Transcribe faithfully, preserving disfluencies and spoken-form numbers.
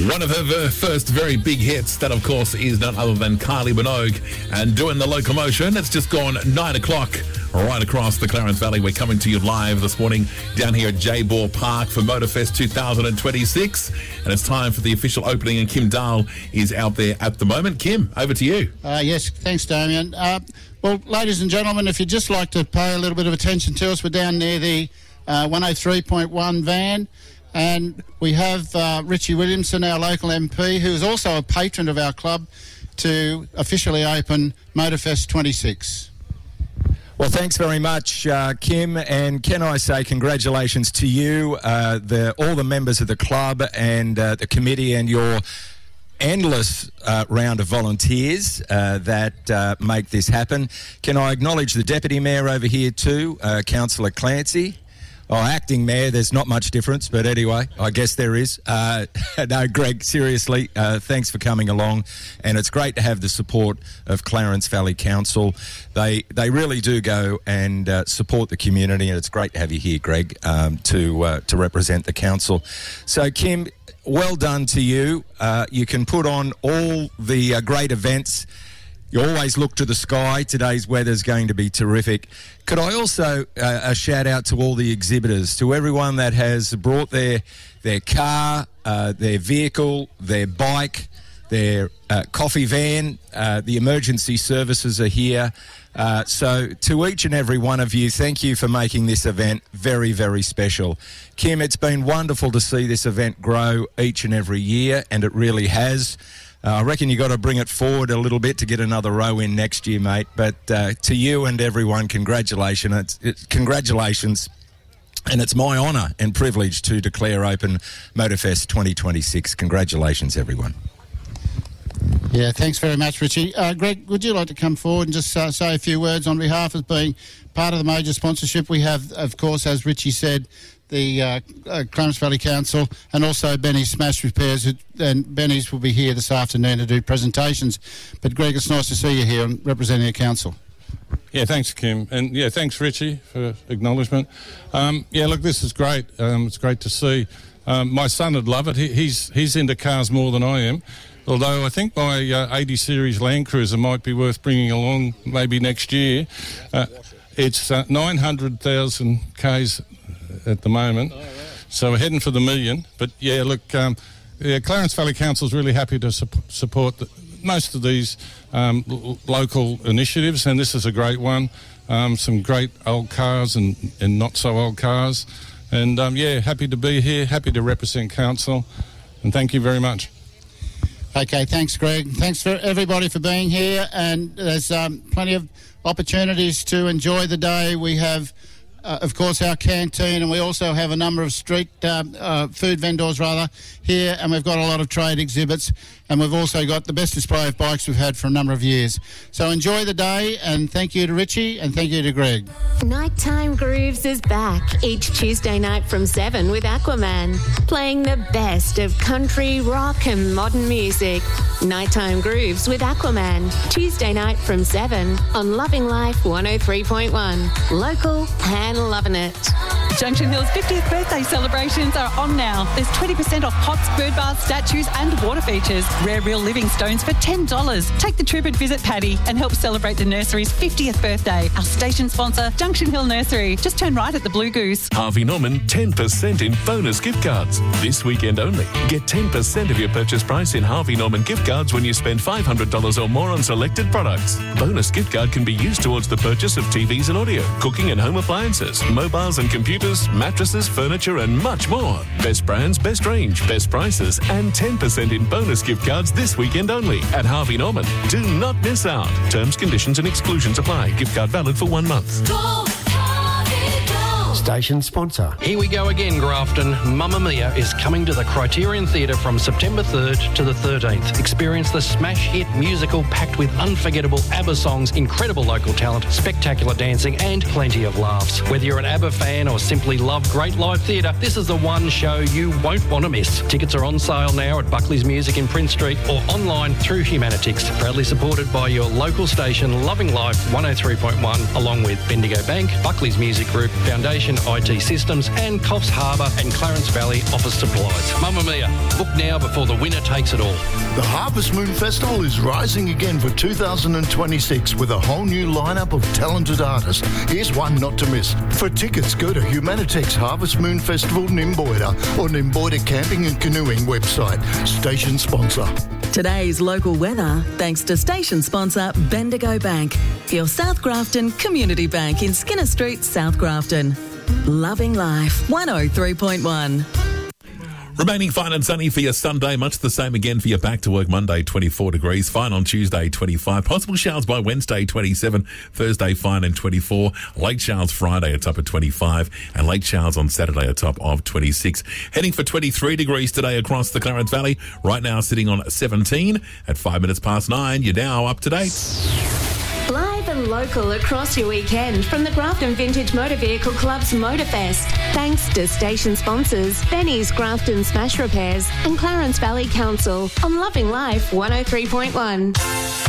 One of her ver- first very big hits, that of course is none other than Kylie Minogue and Doing the Locomotion. It's just gone nine o'clock right across the Clarence Valley. We're coming to you live this morning down here at Jaybor Park for Motorfest two thousand twenty-six. And it's time for the official opening, and Kim Dahl is out there at the moment. Kim, over to you. Uh, yes, thanks, Damien. Uh, well, ladies and gentlemen, if you'd just like to pay a little bit of attention to us, we're down near the uh, one oh three point one van. And we have uh, Richie Williamson, our local M P, who is also a patron of our club, to officially open Motorfest twenty-six. Well, thanks very much, uh, Kim, and can I say congratulations to you, uh, the, all the members of the club and uh, the committee, and your endless uh, round of volunteers uh, that uh, make this happen. Can I acknowledge the Deputy Mayor over here too, uh, Councillor Clancy? Oh, acting mayor, there's not much difference, but anyway, I guess there is. Uh, no, Greg, seriously, uh, thanks for coming along, and it's great to have the support of Clarence Valley Council. They they really do go and uh, support the community, and it's great to have you here, Greg, um, to uh, to represent the council. So, Kim, well done to you. Uh, you can put on all the uh, great events. You always look to the sky. Today's weather's going to be terrific. Could I also uh, a shout out to all the exhibitors, to everyone that has brought their their car, uh, their vehicle, their bike, their uh, coffee van. Uh, the emergency services are here. Uh, so to each and every one of you, thank you for making this event very, very special. Kim, it's been wonderful to see this event grow each and every year, and it really has. Uh, I reckon you got to bring it forward a little bit to get another row in next year, mate. But uh, to you and everyone, congratulations. It's, it's, congratulations. And it's my honour and privilege to declare open Motorfest twenty twenty-six. Congratulations, everyone. Yeah, thanks very much, Richie. Uh, Greg, would you like to come forward and just uh, say a few words on behalf of being part of the major sponsorship? We have, of course, as Richie said, the uh, uh, Clarence Valley Council, and also Benny's Smash Repairs, and Benny's will be here this afternoon to do presentations. But Greg, it's nice to see you here and representing the council. Yeah, thanks, Kim, and yeah, thanks, Richie, for acknowledgement. Um, yeah, look, this is great. Um, it's great to see. Um, my son would love it. He, he's he's into cars more than I am. Although I think my uh, eighty series Land Cruiser might be worth bringing along maybe next year. Uh, it's uh, nine hundred thousand kays at the moment, oh, right. So we're heading for the million. But yeah, look, um, yeah, Clarence Valley Council is really happy to su- support the, most of these um, l- local initiatives, and this is a great one. Um, some great old cars and, and not so old cars, and um, yeah, happy to be here, happy to represent council, and thank you very much. Okay, thanks, Greg. Thanks for everybody for being here, and there's um, plenty of opportunities to enjoy the day. We have, uh, of course, our canteen, and we also have a number of street uh, uh, food vendors, rather, here, and we've got a lot of trade exhibits, and we've also got the best display of bikes we've had for a number of years. So enjoy the day, and thank you to Richie, and thank you to Greg. Nighttime Grooves is back each Tuesday night from seven with Aquaman, playing the best of country, rock and modern music. Nighttime Grooves with Aquaman, Tuesday night from seven on Loving Life one oh three point one. Local and loving it. Junction Hill's fiftieth birthday celebrations are on now. There's twenty percent off pots, bird baths, statues and water features. Rare real living stones for ten dollars. Take the trip and visit Paddy and help celebrate the nursery's fiftieth birthday. Our station sponsor, Junction Hill Nursery. Just turn right at the Blue Goose. Harvey Norman, ten percent in bonus gift cards. This weekend only. Get ten percent of your purchase price in Harvey Norman gift cards when you spend five hundred dollars or more on selected products. Bonus gift card can be used towards the purchase of T Vs and audio, cooking and home appliances, mobiles and computers, mattresses, furniture and much more. Best brands, best range, best prices and ten percent in bonus gift cards this weekend only at Harvey Norman. Do not miss out. Terms, conditions and exclusions apply. Gift card valid for one month. Go, Harvey, go. Station sponsor. Here we go again, Grafton. Mamma Mia is coming to the Criterion Theatre from September third to the thirteenth. Experience the smash hit musical packed with unforgettable ABBA songs, incredible local talent, spectacular dancing and plenty of laughs. Whether you're an ABBA fan or simply love great live theatre, this is the one show you won't want to miss. Tickets are on sale now at Buckley's Music in Prince Street or online through Humanitix. Proudly supported by your local station Loving Life one oh three point one, along with Bendigo Bank, Buckley's Music Group, Foundation Construction I T Systems, and Coffs Harbour and Clarence Valley Office Supplies. Mamma Mia, book now before the winner takes it all. The Harvest Moon Festival is rising again for two thousand twenty-six with a whole new lineup of talented artists. Here's one not to miss. For tickets, go to Humanitex Harvest Moon Festival Nimboida or Nimboida Camping and Canoeing website. Station sponsor. Today's local weather, thanks to station sponsor Bendigo Bank, your South Grafton Community Bank in Skinner Street, South Grafton. Loving life, one oh three point one. Remaining fine and sunny for your Sunday, much the same again for your back to work Monday, twenty-four degrees, fine on Tuesday, twenty-five, possible showers by Wednesday, twenty-seven, Thursday, fine and twenty-four, late showers Friday, a top of twenty-five, and late showers on Saturday, a top of twenty-six. Heading for twenty-three degrees today across the Clarence Valley, right now sitting on seventeen at five minutes past nine. You're now up to date. Live and local across your weekend from the Grafton Vintage Motor Vehicle Club's Motorfest. Thanks to station sponsors Benny's Grafton Smash Repairs and Clarence Valley Council on Loving Life one oh three point one.